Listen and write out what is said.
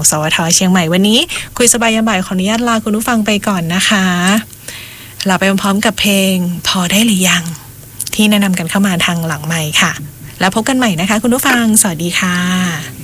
ของสวท.เชียงใหม่วันนี้คุยสบายยามบ่ายขออนุญาตลาคุณผู้ฟังไปก่อนนะคะลาไปพร้อมๆกับเพลงพอได้หรือยังที่แนะนำกันเข้ามาทางหลังไมค์ค่ะแล้วพบกันใหม่นะคะคุณผู้ฟังสวัสดีค่ะ